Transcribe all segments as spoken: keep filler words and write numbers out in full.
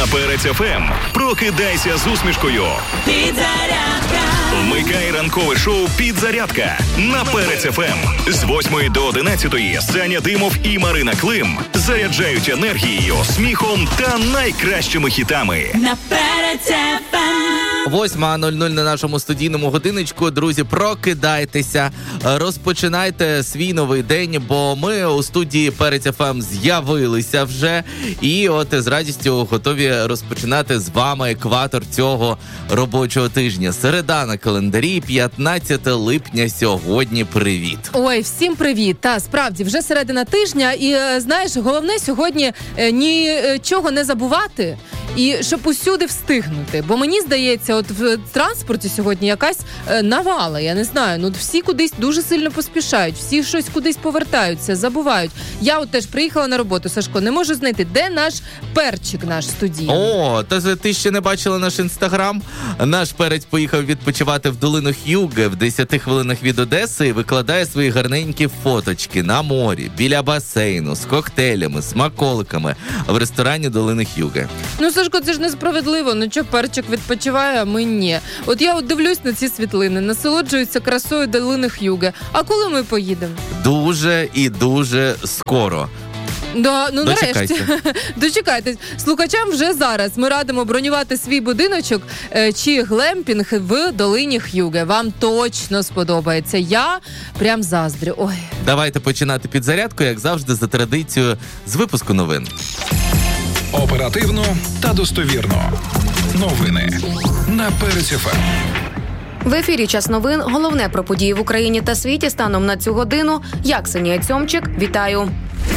На Перець еф ем прокидайся з усмішкою. Підзарядка. Вмикай ранкове шоу «Підзарядка» на Перець еф ем. З восьмої до одинадцятої Саня Димов і Марина Клим заряджають енергією, сміхом та найкращими хітами. На Перець еф ем. восьма нуль нуль на нашому студійному годиночку. Друзі, прокидайтеся, розпочинайте свій новий день, бо ми у студії Перець еф ем з'явилися вже. І от з радістю готові розпочинати з вами екватор цього робочого тижня. Середа на календарі, п'ятнадцяте липня сьогодні. Привіт. Ой, всім привіт. Та, справді, вже середина тижня. І, знаєш, головне сьогодні нічого не забувати. І щоб усюди встигнути. Бо мені здається, от в транспорті сьогодні якась е, навала, я не знаю. Ну, всі кудись дуже сильно поспішають, всі щось кудись повертаються, забувають. Я от теж приїхала на роботу, Сашко, не можу знайти, де наш перчик наш студійний. О, то ти ще не бачила наш інстаграм? Наш перець поїхав відпочивати в долину Х'юге в десяти хвилинах від Одеси і викладає свої гарненькі фоточки на морі, біля басейну, з коктейлями, смаколиками в ресторані долини Х'юге. Ну, Сашко, це ж несправедливо. Ну, що перчик відпочиває, а ми ні. От я от дивлюсь на ці світлини, насолоджуюся красою долини Х'юге. А коли ми поїдемо? Дуже і дуже скоро. Да, ну Дочекайся. нарешті. Дочекайтесь. Слухачам вже зараз ми радимо бронювати свій будиночок е, чи глемпінг в долині Х'юге. Вам точно сподобається. Я прям заздрю. Ой. Давайте починати підзарядку, як завжди, за традицією, з випуску новин. Оперативно та достовірно. Новини на Перець еф ем. В ефірі «Час новин». Головне про події в Україні та світі станом на цю годину. Я, Ксенія Цьомчик, вітаю.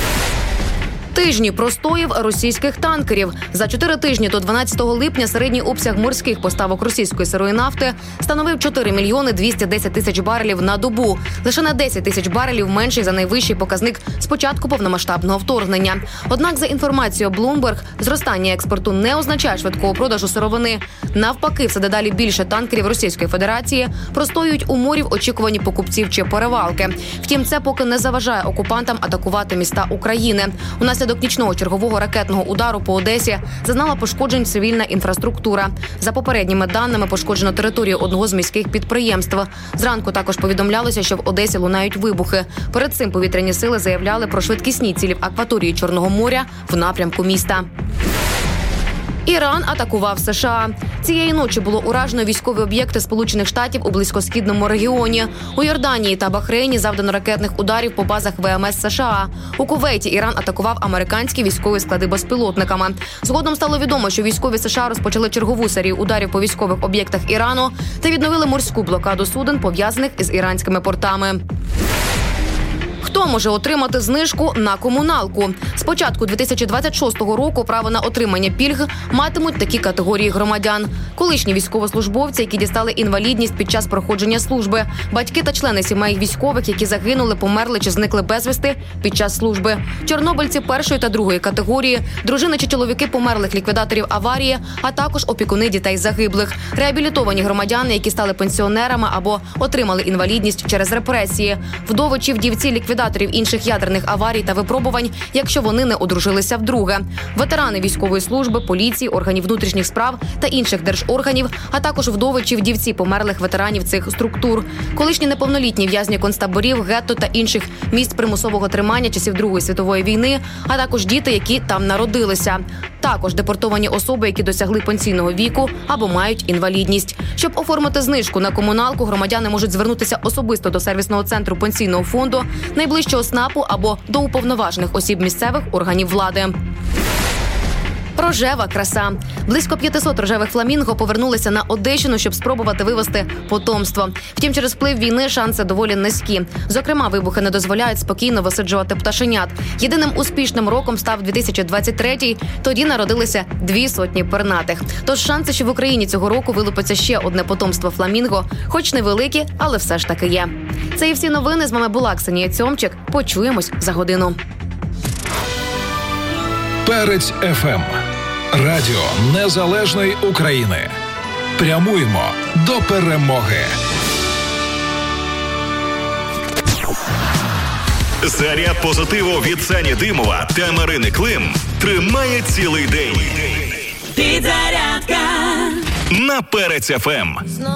Тижні простоїв російських танкерів. За чотири тижні до дванадцятого липня середній обсяг морських поставок російської сирої нафти становив чотири мільйони двісті десять тисяч барелів на добу. Лише на десять тисяч барелів менший за найвищий показник з початку повномасштабного вторгнення. Однак, за інформацією Bloomberg, зростання експорту не означає швидкого продажу сировини. Навпаки, все дедалі більше танкерів Російської Федерації простоюють у морі в очікуванні покупців чи перевалки. Втім, це поки не заважає окупантам атакувати міста України. Унаслідок Внаслідок нічного чергового ракетного удару по Одесі зазнала пошкоджень цивільна інфраструктура. За попередніми даними, пошкоджено територію одного з міських підприємств. Зранку також повідомлялося, що в Одесі лунають вибухи. Перед цим повітряні сили заявляли про швидкісні цілі в акваторії Чорного моря в напрямку міста. Іран атакував США. Цієї ночі було уражено військові об'єкти Сполучених Штатів у близькосхідному регіоні. У Йорданії та Бахрейні завдано ракетних ударів по базах ве ем ес США. У Кувейті Іран атакував американські військові склади безпілотниками. Згодом стало відомо, що військові США розпочали чергову серію ударів по військових об'єктах Ірану та відновили морську блокаду суден, пов'язаних із іранськими портами. Хто може отримати знижку на комуналку? З початку дві тисячі двадцять шостого року право на отримання пільг матимуть такі категорії громадян. Колишні військовослужбовці, які дістали інвалідність під час проходження служби, батьки та члени сімей військових, які загинули, померли чи зникли безвісти під час служби, чорнобильці першої та другої категорії, дружини чи чоловіки померлих ліквідаторів аварії, а також опікуни дітей загиблих, реабілітовані громадяни, які стали пенсіонерами або отримали інвалідність через репресії, вдови чи вдівці ліквідаторів інших ядерних аварій та випробувань, якщо вони не одружилися вдруге, ветерани військової служби, поліції, органів внутрішніх справ та інших держорганів, а також вдови чи вдівці померлих ветеранів цих структур, колишні неповнолітні в'язні концтаборів, гетто та інших місць примусового тримання часів Другої світової війни, а також діти, які там народилися. Також депортовані особи, які досягли пенсійного віку або мають інвалідність. Щоб оформити знижку на комуналку, громадяни можуть звернутися особисто до сервісного центру пенсійного фонду, найближчого СНАПу або до уповноважених осіб місцевих органів влади. Рожева краса. Близько п'ятсот рожевих фламінго повернулися на Одещину, щоб спробувати вивести потомство. Втім, через вплив війни шанси доволі низькі. Зокрема, вибухи не дозволяють спокійно висаджувати пташенят. Єдиним успішним роком став дві тисячі двадцять третій. Тоді народилися дві сотні пернатих. Тож шанси, що в Україні цього року вилупиться ще одне потомство фламінго, хоч невеликі, але все ж таки є. Це і всі новини. З вами була Ксенія Цьомчик. Почуємось за годину. Перець еф ем. Радіо Незалежної України. Прямуємо до перемоги. Заряд позитиву від Сані Димова та Марини Клим тримає цілий день. Підзарядка на Перець еф ем.